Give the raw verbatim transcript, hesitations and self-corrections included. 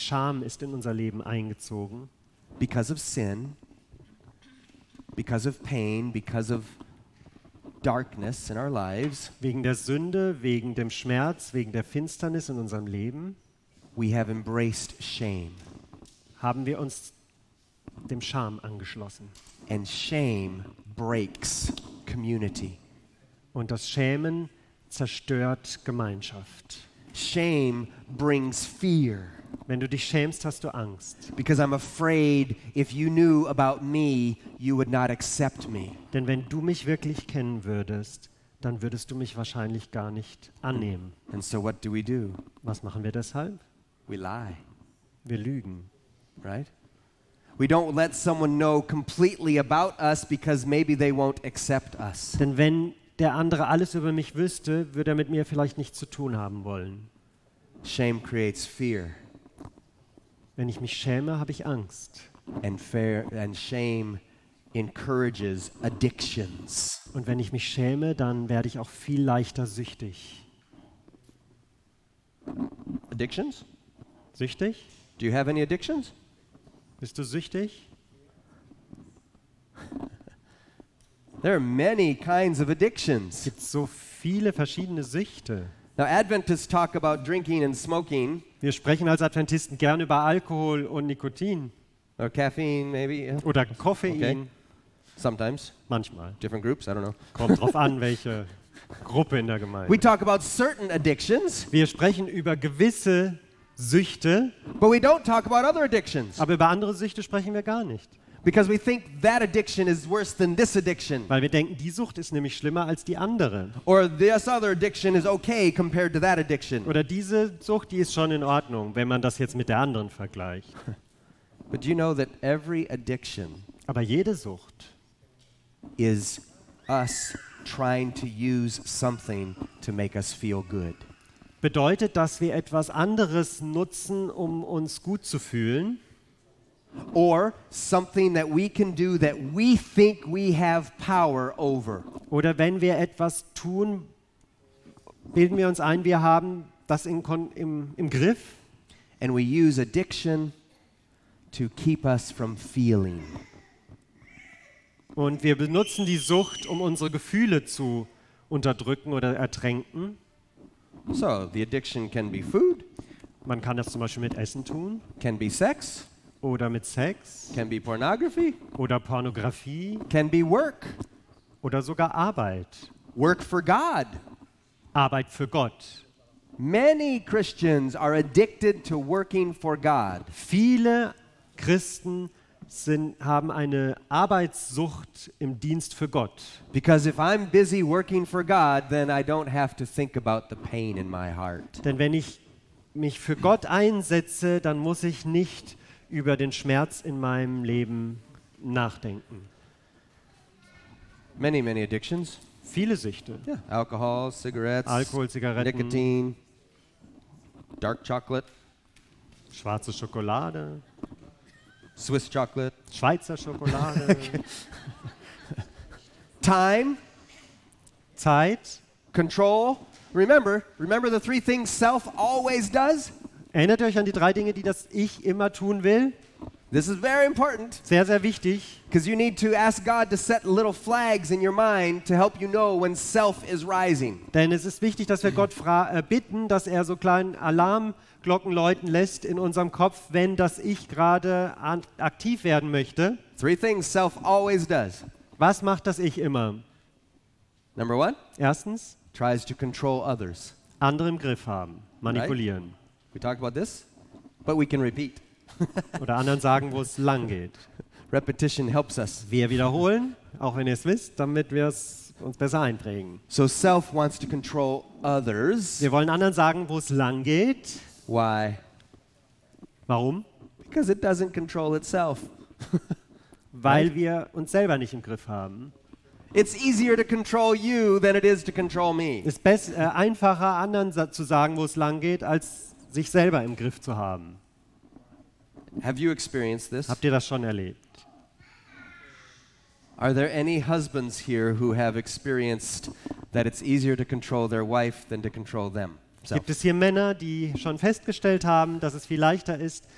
Scham ist in unser Leben eingezogen. Because of sin, because of pain, because of darkness in our lives, Wegen der Sünde, wegen dem Schmerz, wegen der Finsternis in unserem Leben we have embraced shame. haben wir uns dem Scham angeschlossen. And shame breaks community. Und das Schämen zerstört Gemeinschaft. Shame brings fear. Wenn du dich schämst, hast du Angst. Because I'm afraid if you knew about me, you would not accept me. Denn wenn du mich wirklich kennen würdest, dann würdest du mich wahrscheinlich gar nicht annehmen. And so what do we do? Was machen wir deshalb? We lie, Wir lügen. right? We don't let someone know completely about us because maybe they won't accept us. Denn wenn der andere alles über mich wüsste, würde er mit mir vielleicht nichts zu tun haben wollen. Shame creates fear, Wenn ich mich schäme, habe ich Angst. and fear and shame encourages addictions. Und wenn ich mich schäme, dann werde ich auch viel leichter süchtig. Addictions? Süchtig? Do you have any addictions? Bist du süchtig? There are many kinds of Es addictions. gibt so viele verschiedene Süchte. Now, Adventists talk about drinking and smoking, Wir sprechen als Adventisten gern über Alkohol und Nikotin or caffeine, maybe. yeah. oder Koffein. Okay. Sometimes, Manchmal. different groups, I don't know. Kommt drauf an, welche Gruppe in der Gemeinde. We talk about certain addictions, Wir sprechen über gewisse Süchte, but we don't talk about other addictions aber über andere Süchte sprechen wir gar nicht. because we think that addiction is worse than this addiction, Weil wir denken, die Sucht ist nämlich schlimmer als die andere. or this other addiction is okay compared to that addiction. Oder diese Sucht, die ist schon in Ordnung, wenn man das jetzt mit der anderen vergleicht. But do you know that every addiction Aber jede Sucht is us trying to use something to make us feel good? bedeutet, dass wir etwas anderes nutzen, um uns gut zu fühlen, Or something that we can do that we think we have power over. oder wenn wir etwas tun, bilden wir uns ein, wir haben das in, Kon- im, im Griff And we use addiction to keep us from feeling. und wir benutzen die Sucht, um unsere Gefühle zu unterdrücken oder ertränken. So the addiction can be food, Man kann das zum Beispiel mit Essen tun can be sex, oder mit Sex can be pornography, oder Pornografie can be work, oder sogar Arbeit. work for God. Arbeit für Gott. Many Christians are addicted to working for God. Viele Christen sind, haben eine Arbeitssucht im Dienst für Gott. Because if I'm busy working for God, then I don't have to think about the pain in my heart. Denn wenn ich mich für Gott einsetze, dann muss ich nicht über den Schmerz in meinem Leben nachdenken. Many, many addictions. Viele Süchte. Yeah. Alcohol, cigarettes, Alkohol, Zigaretten, nicotine, dark chocolate, schwarze Schokolade, Swiss chocolate, Schweizer Schokolade, time, Zeit. control. Remember, remember the three things self always does? Erinnert ihr euch an die drei Dinge, die das Ich immer tun will? This is very important Sehr, sehr wichtig. because you need to ask God to set little flags in your mind to help you know when self is rising. Denn es ist wichtig, dass wir Gott fra- äh, bitten, dass er so kleinen Alarmglocken läuten lässt in unserem Kopf, wenn das Ich gerade an- aktiv werden möchte. Three things self always does. Was macht das Ich immer? Number one, Erstens, tries to control others. andere im Griff haben, manipulieren. We talked about this, but we can repeat. Oder anderen sagen, wo es lang geht. Repetition helps us. Wir wiederholen, auch wenn ihr es wisst, damit wir es uns besser einprägen. So self wants to control others. Wir wollen anderen sagen, wo es lang geht. Why? Warum? Because it doesn't control itself. Weil wir uns selber nicht im Griff haben. It's easier to control you than it is to control me. Es ist bess- äh, einfacher, anderen sa- zu sagen, wo es lang geht, als sich selber im Griff zu haben. Have you experienced this? Habt ihr das schon erlebt? Are there any husbands here who have experienced that it's easier to control their wife than to control them? Gibt es hier Männer, die schon festgestellt haben, dass es viel leichter ist,